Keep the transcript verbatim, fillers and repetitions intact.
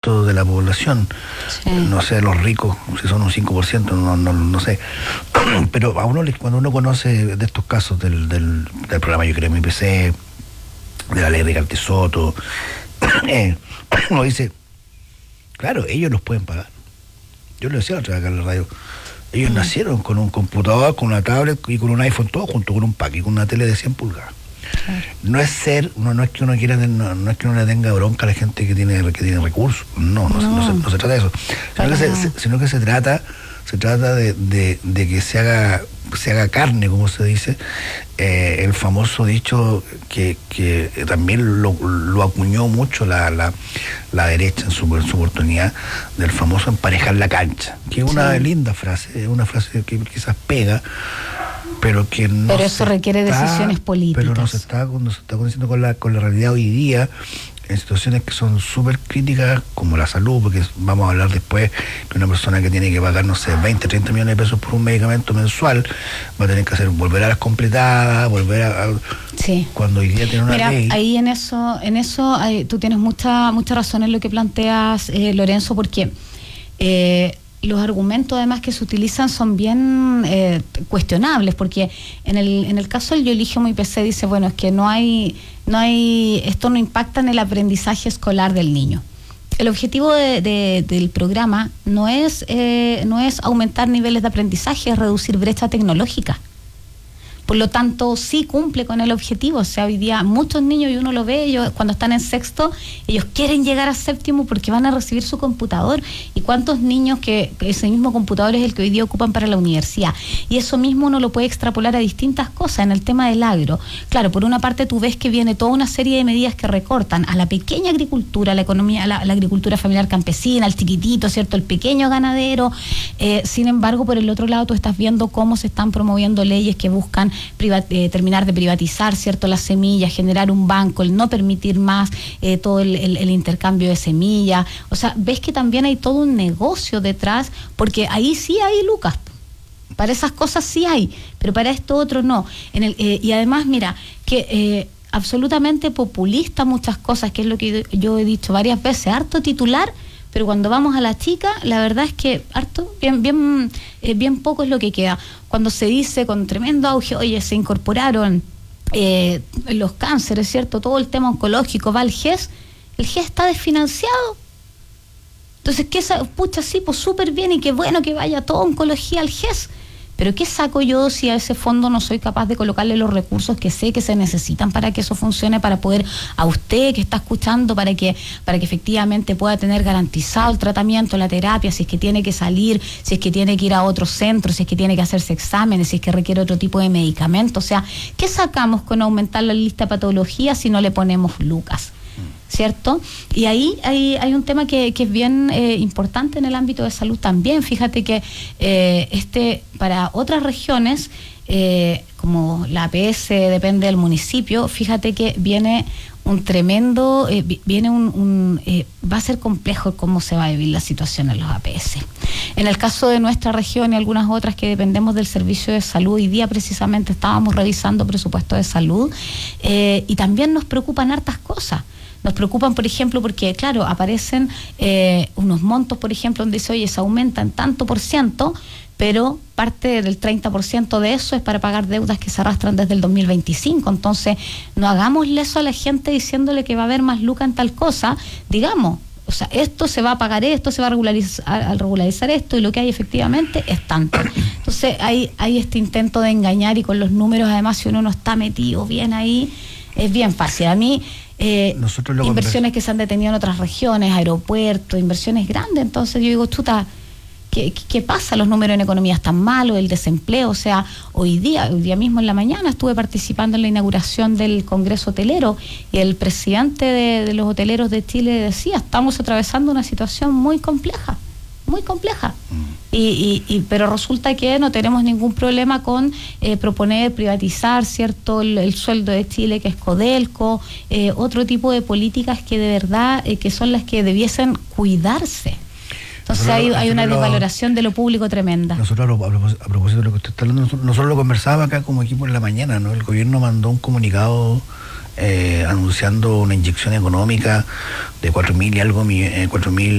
ciento de la población. Sí. No sé, los ricos, si son un cinco por ciento, no, no, no sé. Pero a uno, cuando uno conoce de estos casos del, del, del programa Yo Creo en mi P C, de la ley de Cartesoto, eh, uno dice, claro, ellos los pueden pagar. Yo lo decía otra vez acá en la radio. Ellos mm. nacieron con un computador, con una tablet y con un iPhone, todo junto con un pack y con una tele de cien pulgadas. Claro. No es ser, no, no es que uno quiera, no, no es que uno le tenga bronca a la gente que tiene, que tiene recursos. No, no, no. no, se, no se trata de eso. Sino que se, se, sino que se trata, se trata de, de, de que se haga, se haga carne, como se dice, eh, el famoso dicho que, que también lo, lo acuñó mucho la, la, la derecha en su, en su oportunidad, del famoso emparejar la cancha, que es una sí. linda frase, es una frase que quizás pega, pero que no pero eso requiere está, decisiones políticas. Pero no se está, no se está conociendo con la, con la realidad hoy día, en situaciones que son súper críticas, como la salud, porque vamos a hablar después de una persona que tiene que pagar, no sé, veinte, treinta millones de pesos por un medicamento mensual, va a tener que hacer volver a las completadas, volver a... a sí. Cuando hoy día tiene una Mira, ley... ahí en eso, en eso hay, tú tienes mucha, mucha razón en lo que planteas, eh, Lorenzo, porque... Eh, los argumentos además que se utilizan son bien eh, cuestionables, porque en el en el caso del Yo Elijo mi P C dice, bueno, es que no hay no hay esto no impacta en el aprendizaje escolar del niño. El objetivo de, de, del programa no es eh, no es aumentar niveles de aprendizaje, es reducir brecha tecnológica. Por lo tanto, sí cumple con el objetivo. O sea, hoy día muchos niños, y uno lo ve, ellos cuando están en sexto, ellos quieren llegar a séptimo porque van a recibir su computador. ¿Y cuántos niños que, que ese mismo computador es el que hoy día ocupan para la universidad? Y eso mismo uno lo puede extrapolar a distintas cosas. En el tema del agro, claro, por una parte tú ves que viene toda una serie de medidas que recortan a la pequeña agricultura, a la economía, a la, a la agricultura familiar campesina, al chiquitito, ¿cierto?, el pequeño ganadero. Eh, sin embargo, por el otro lado tú estás viendo cómo se están promoviendo leyes que buscan Privat, eh, terminar de privatizar, ¿cierto?, las semillas, generar un banco, el no permitir más eh, todo el, el, el intercambio de semillas. O sea, ves que también hay todo un negocio detrás, porque ahí sí hay lucas. Para esas cosas sí hay, pero para esto otro no. En el, eh, y además, mira, que eh, absolutamente populista muchas cosas, que es lo que yo he dicho varias veces, harto titular, pero cuando vamos a la chica, la verdad es que harto, bien, bien, eh, bien poco es lo que queda. Cuando se dice con tremendo auge, oye, se incorporaron eh, los cánceres, ¿cierto?, todo el tema oncológico, va al G E S, el G E S está desfinanciado. Entonces, ¿qué sa- pucha, sí, pues súper bien, y qué bueno que vaya toda oncología al G E S. Pero ¿qué saco yo si a ese fondo no soy capaz de colocarle los recursos que sé que se necesitan para que eso funcione, para poder, a usted que está escuchando, para que para que efectivamente pueda tener garantizado el tratamiento, la terapia, si es que tiene que salir, si es que tiene que ir a otro centro, si es que tiene que hacerse exámenes, si es que requiere otro tipo de medicamento? O sea, ¿qué sacamos con aumentar la lista de patologías si no le ponemos lucas? ¿Cierto? Y ahí hay, hay un tema que, que es bien eh, importante en el ámbito de salud también. Fíjate que eh, este para otras regiones, eh, como la A P S depende del municipio, fíjate que viene un tremendo, eh, viene un, un eh, va a ser complejo cómo se va a vivir la situación en los A P S. En el caso de nuestra región y algunas otras que dependemos del servicio de salud, hoy día precisamente estábamos revisando presupuesto de salud eh, y también nos preocupan hartas cosas. Nos preocupan, por ejemplo, porque, claro, aparecen eh, unos montos, por ejemplo, donde dice, oye, se aumentan tanto por ciento, pero parte del treinta por ciento de eso es para pagar deudas que se arrastran desde el dos mil veinticinco. Entonces, no hagámosle eso a la gente diciéndole que va a haber más lucas en tal cosa. Digamos, o sea, esto se va a pagar, esto se va a regularizar, a regularizar esto, y lo que hay efectivamente es tanto. Entonces, hay, hay este intento de engañar, y con los números, además, si uno no está metido bien ahí, es bien fácil. A mí... Eh, inversiones que se han detenido en otras regiones, aeropuertos, inversiones grandes. Entonces yo digo, chuta, ¿qué, qué pasa? Los números en economía están malos, el desempleo. O sea, hoy día, hoy día mismo en la mañana estuve participando en la inauguración del Congreso Hotelero, y el presidente de, de los hoteleros de Chile decía, estamos atravesando una situación muy compleja, muy compleja. Y, y, y pero resulta que no tenemos ningún problema con eh, proponer privatizar, cierto, el, el sueldo de Chile, que es Codelco, eh, otro tipo de políticas que de verdad eh, que son las que debiesen cuidarse. Entonces nosotros, hay, hay una lo, desvaloración de lo público tremenda. Nosotros, a propósito, a propósito de lo que usted está hablando, nosotros, nosotros lo conversábamos acá como equipo en la mañana, ¿no? El gobierno mandó un comunicado eh, anunciando una inyección económica de cuatro mil y algo, eh, cuatro mil